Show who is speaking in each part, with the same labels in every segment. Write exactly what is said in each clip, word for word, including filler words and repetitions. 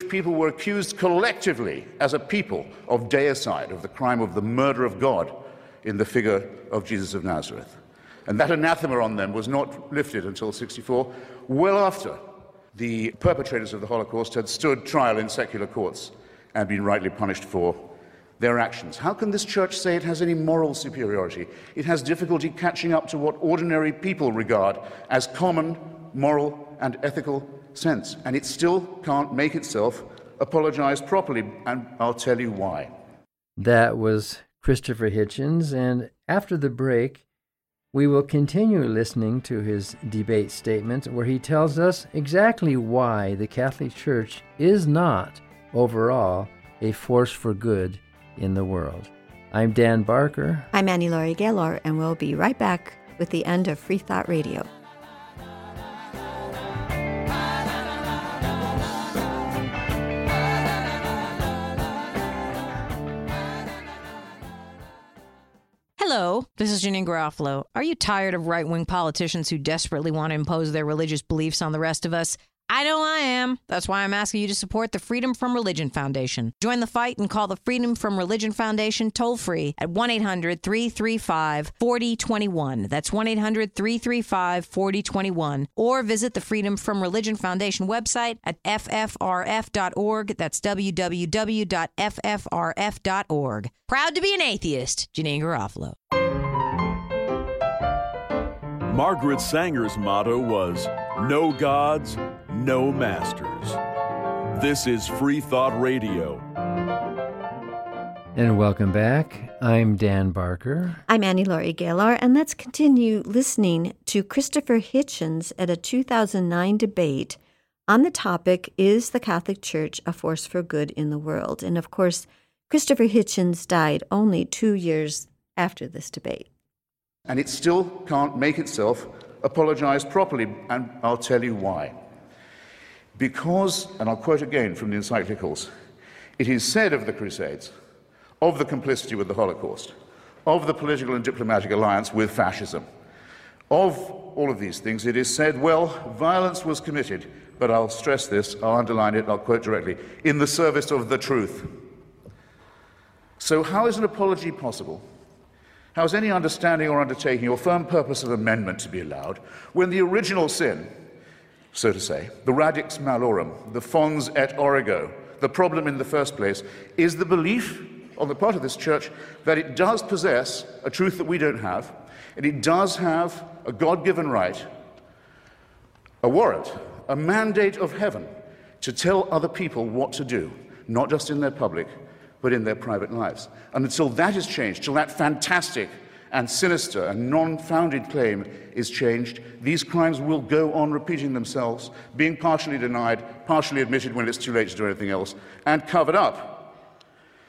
Speaker 1: Jewish people were accused collectively as a people of deicide, of the crime of the murder of God in the figure of Jesus of Nazareth. And that anathema on them was not lifted until sixty-four, well after the perpetrators of the Holocaust had stood trial in secular courts and been rightly punished for their actions. How can this church say it has any moral superiority? It has difficulty catching up to what ordinary people regard as common moral and ethical sense, and it still can't make itself apologize properly, and I'll tell you why.
Speaker 2: That was Christopher Hitchens, and after the break, we will continue listening to his debate statement where he tells us exactly why the Catholic Church is not, overall, a force for good in the world. I'm Dan Barker.
Speaker 3: I'm Annie Laurie Gaylor, and we'll be right back with the end of Free Thought Radio.
Speaker 4: Hello, this is Janine Garofalo. Are you tired of right-wing politicians who desperately want to impose their religious beliefs on the rest of us? I know I am. That's why I'm asking you to support the Freedom From Religion Foundation. Join the fight and call the Freedom From Religion Foundation toll-free at one eight hundred three three five four zero two one. That's one eight hundred three three five four zero two one. Or visit the Freedom From Religion Foundation website at f f r f dot org. That's w w w dot f f r f dot org. Proud to be an atheist, Janine Garofalo.
Speaker 5: Margaret Sanger's motto was, "No gods, no masters." This is Free Thought Radio.
Speaker 2: And welcome back. I'm Dan Barker.
Speaker 3: I'm Annie Laurie Gaylor, and let's continue listening to Christopher Hitchens at a two thousand nine debate on the topic, Is the Catholic Church a Force for Good in the World? And of course, Christopher Hitchens died only two years after this debate.
Speaker 1: And it still can't make itself apologize properly, and I'll tell you why. Because, and I'll quote again from the encyclicals, it is said of the Crusades, of the complicity with the Holocaust, of the political and diplomatic alliance with fascism, of all of these things, it is said, well, violence was committed, but I'll stress this, I'll underline it, I'll quote directly, in the service of the truth. So how is an apology possible? How is any understanding or undertaking or firm purpose of amendment to be allowed when the original sin, so to say, the radix malorum, the fons et origo, the problem in the first place, is the belief on the part of this church that it does possess a truth that we don't have, and it does have a God-given right, a warrant, a mandate of heaven to tell other people what to do, not just in their public, but in their private lives. And until that is changed, till that fantastic and sinister and non-founded claim is changed, these crimes will go on repeating themselves, being partially denied, partially admitted when it's too late to do anything else, and covered up.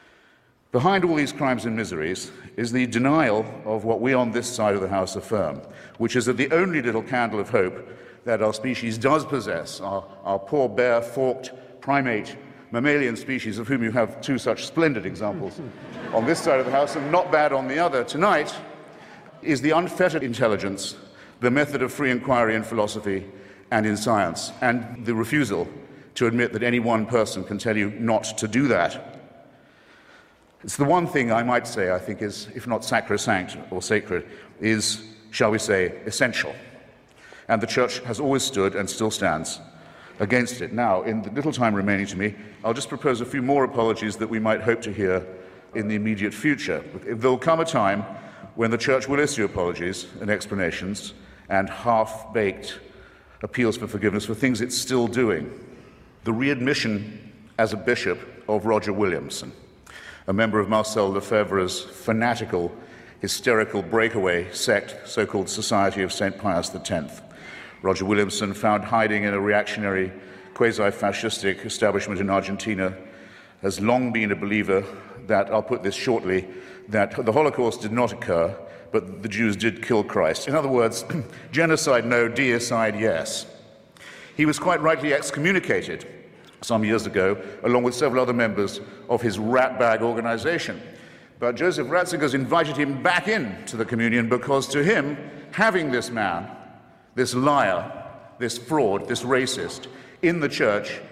Speaker 1: Behind all these crimes and miseries is the denial of what we on this side of the House affirm, which is that the only little candle of hope that our species does possess, our, our poor, bare, forked, primate, mammalian species, of whom you have two such splendid examples on this side of the House and not bad on the other tonight, is the unfettered intelligence, the method of free inquiry in philosophy and in science, and the refusal to admit that any one person can tell you not to do that. It's the one thing I might say, I think, is, if not sacrosanct or sacred, is, shall we say, essential. And the Church has always stood and still stands against it. Now, in the little time remaining to me, I'll just propose a few more apologies that we might hope to hear in the immediate future. There'll come a time when the Church will issue apologies and explanations and half-baked appeals for forgiveness for things it's still doing. The readmission as a bishop of Roger Williamson, a member of Marcel Lefebvre's fanatical, hysterical breakaway sect, so-called Society of Saint Pius the Tenth. Roger Williamson, found hiding in a reactionary, quasi-fascistic establishment in Argentina, has long been a believer that, I'll put this shortly, that the Holocaust did not occur, but the Jews did kill Christ. In other words, genocide no, deicide yes. He was quite rightly excommunicated some years ago, along with several other members of his ratbag organization. But Joseph Ratzinger's invited him back into the communion because to him, having this man, this liar, this fraud, this racist, in the church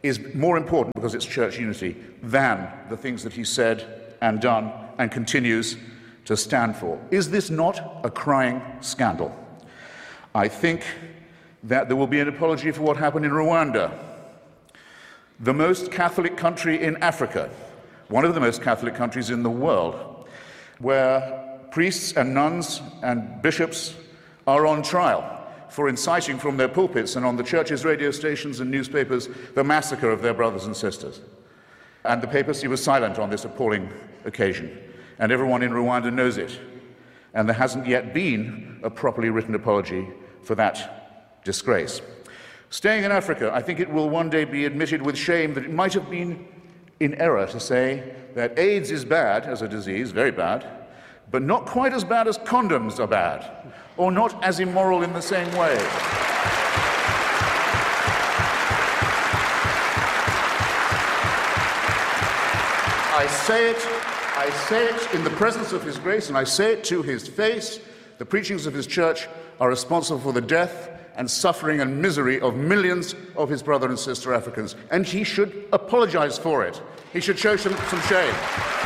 Speaker 1: is more important because it's church unity than the things that he said and done and continues to stand for. Is this not a crying scandal? I think that there will be an apology for what happened in Rwanda, the most Catholic country in Africa, one of the most Catholic countries in the world, where priests and nuns and bishops are on trial for inciting from their pulpits and on the church's radio stations and newspapers the massacre of their brothers and sisters. And the papacy was silent on this appalling occasion, and everyone in Rwanda knows it. And there hasn't yet been a properly written apology for that disgrace. Staying in Africa, I think it will one day be admitted with shame that it might have been in error to say that AIDS is bad as a disease, very bad, but not quite as bad as condoms are bad, or not as immoral in the same way. I say it, I say it in the presence of His grace, and I say it to His face. The preachings of His church are responsible for the death and suffering and misery of millions of His brother and sister Africans, and He should apologize for it. He should show some, some shame.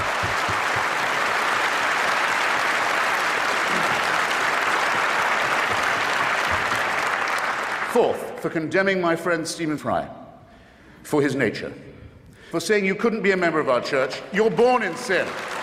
Speaker 1: Fourth, for condemning my friend Stephen Fry for his nature, for saying you couldn't be a member of our church, you're born in sin.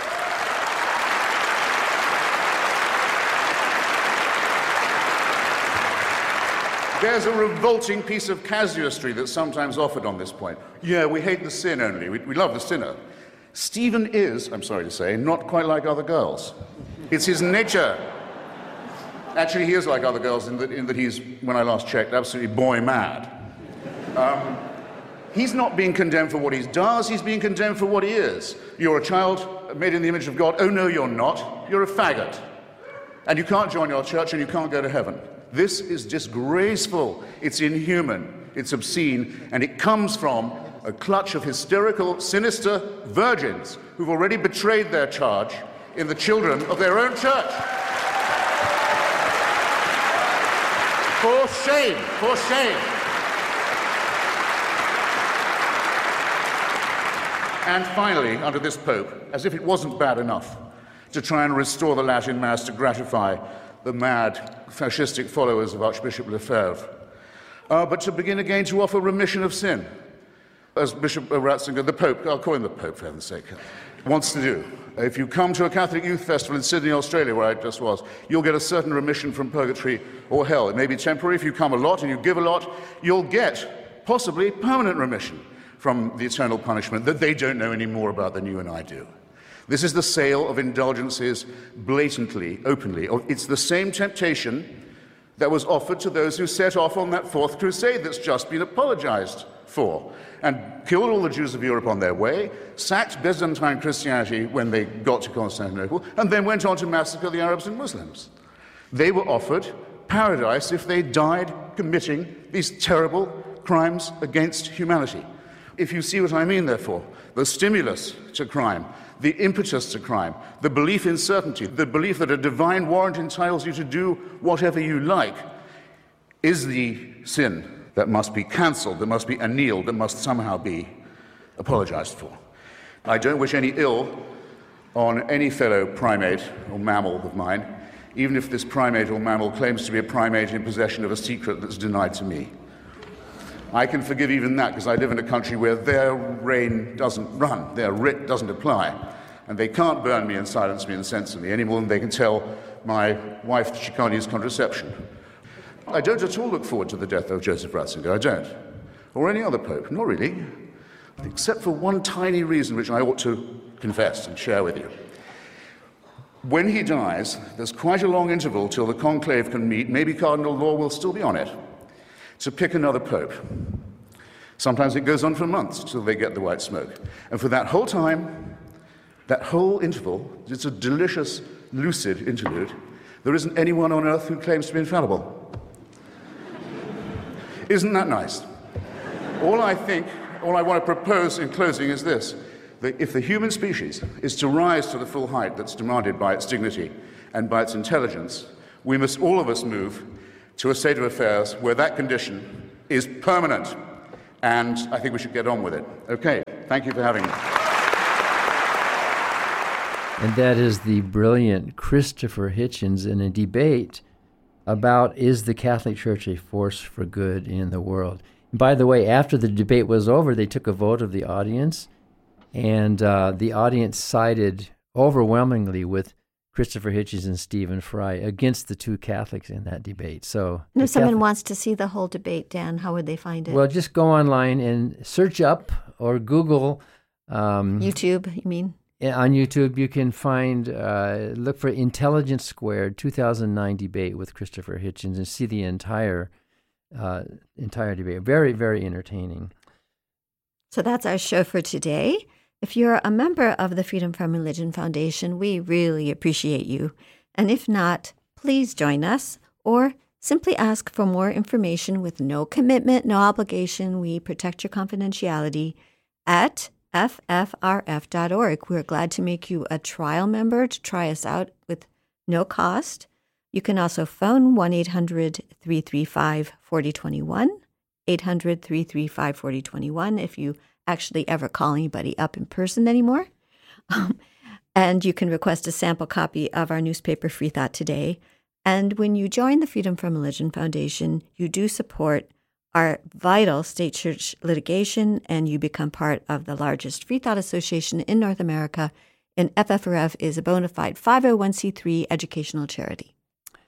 Speaker 1: There's a revolting piece of casuistry that's sometimes offered on this point. Yeah, we hate the sin only, we, we love the sinner. Stephen is, I'm sorry to say, not quite like other girls. It's his nature. Actually, he is like other girls in that, in that he's, when I last checked, absolutely boy mad. Um, he's not being condemned for what he does, he's being condemned for what he is. You're a child made in the image of God. Oh, no, you're not. You're a faggot. And you can't join your church and you can't go to heaven. This is disgraceful. It's inhuman. It's obscene. And it comes from a clutch of hysterical, sinister virgins who've already betrayed their charge in the children of their own church. For shame, for shame. And finally, under this Pope, as if it wasn't bad enough to try and restore the Latin Mass to gratify the mad fascistic followers of Archbishop Lefebvre, uh, but to begin again to offer remission of sin, as Bishop Ratzinger, the Pope, I'll call him the Pope for heaven's sake, wants to do. If you come to a Catholic youth festival in Sydney, Australia, where I just was, you'll get a certain remission from purgatory or hell. It may be temporary. If you come a lot and you give a lot, you'll get possibly permanent remission from the eternal punishment that they don't know any more about than you and I do. This is the sale of indulgences blatantly, openly. It's the same temptation that was offered to those who set off on that fourth crusade that's just been apologized for, and killed all the Jews of Europe on their way, sacked Byzantine Christianity when they got to Constantinople, and then went on to massacre the Arabs and Muslims. They were offered paradise if they died committing these terrible crimes against humanity. If you see what I mean, therefore, the stimulus to crime, the impetus to crime, the belief in certainty, the belief that a divine warrant entitles you to do whatever you like, is the sin that must be cancelled, that must be annealed, that must somehow be apologized for. I don't wish any ill on any fellow primate or mammal of mine, even if this primate or mammal claims to be a primate in possession of a secret that's denied to me. I can forgive even that because I live in a country where their reign doesn't run, their writ doesn't apply, and they can't burn me and silence me and censor me any more than they can tell my wife that she can't use contraception. I don't at all look forward to the death of Joseph Ratzinger, I don't, or any other pope, not really, except for one tiny reason which I ought to confess and share with you. When he dies, there's quite a long interval till the conclave can meet, maybe Cardinal Law will still be on it, to pick another pope. Sometimes it goes on for months till they get the white smoke. And for that whole time, that whole interval, it's a delicious, lucid interlude, there isn't anyone on earth who claims to be infallible. Isn't that nice? All I think, all I want to propose in closing is this, that if the human species is to rise to the full height that's demanded by its dignity and by its intelligence, we must all of us move to a state of affairs where that condition is permanent and I think we should get on with it. Okay, thank you for having me.
Speaker 2: And that is the brilliant Christopher Hitchens in a debate about, is the Catholic Church a force for good in the world? And by the way, after the debate was over, they took a vote of the audience, and uh, the audience sided overwhelmingly with Christopher Hitchens and Stephen Fry against the two Catholics in that debate. So,
Speaker 3: and if someone
Speaker 2: Catholic-
Speaker 3: wants to see the whole debate, Dan, how would they find it?
Speaker 2: Well, just go online and search up or Google. Um,
Speaker 3: YouTube, you mean?
Speaker 2: On YouTube, you can find, uh, look for Intelligence Squared two thousand nine debate with Christopher Hitchens and see the entire uh, entire debate. Very, very entertaining.
Speaker 3: So that's our show for today. If you're a member of the Freedom from Religion Foundation, we really appreciate you. And if not, please join us or simply ask for more information with no commitment, no obligation. We protect your confidentiality at F F R F dot org. We're glad to make you a trial member to try us out with no cost. You can also phone one eight hundred, three three five, four zero two one, eight hundred, three three five, four zero two one if you actually ever call anybody up in person anymore. Um, and you can request a sample copy of our newspaper, Free Thought Today. And when you join the Freedom from Religion Foundation, you do support our vital state church litigation, and you become part of the largest Free Thought Association in North America. And F F R F is a bona fide five oh one c three educational charity.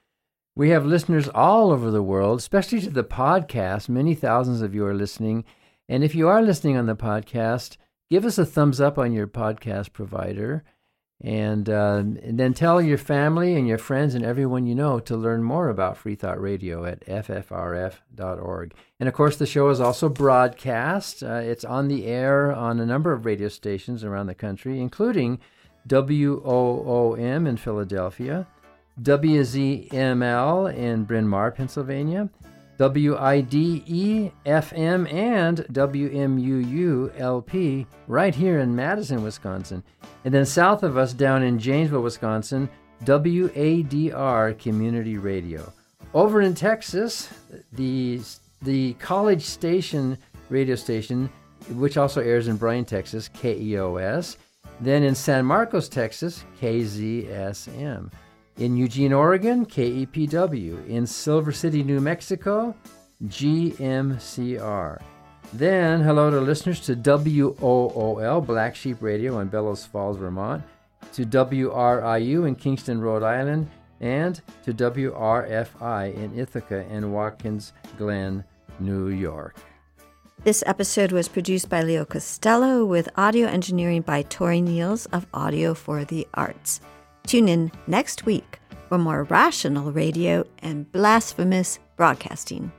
Speaker 2: We have listeners all over the world, especially to the podcast. Many thousands of you are listening. And if you are listening on the podcast, give us a thumbs up on your podcast provider. And, uh, and then tell your family and your friends and everyone you know to learn more about Free Thought Radio at F F R F dot org. And of course, the show is also broadcast. Uh, it's on the air on a number of radio stations around the country, including W O O M in Philadelphia, W Z M L in Bryn Mawr, Pennsylvania, W I D E F M and W M U U L P right here in Madison, Wisconsin. And then south of us, down in Janesville, Wisconsin, W A D R Community Radio. Over in Texas, the the College Station radio station, which also airs in Bryan, Texas, K E O S. Then in San Marcos, Texas, K Z S M. In Eugene, Oregon, K E P W. In Silver City, New Mexico, G M C R. Then, hello to listeners to W O O L, Black Sheep Radio in Bellows Falls, Vermont, to W R I U in Kingston, Rhode Island, and to W R F I in Ithaca and Watkins Glen, New York.
Speaker 3: This episode was produced by Leo Costello with audio engineering by Tori Niels of Audio for the Arts. Tune in next week for more rational radio and blasphemous broadcasting.